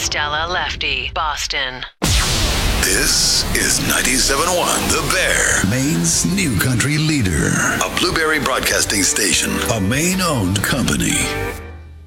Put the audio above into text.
Stella Lefty, Boston. This is 97.1 The Bear, Maine's new country leader. A Blueberry Broadcasting station, a Maine-owned company.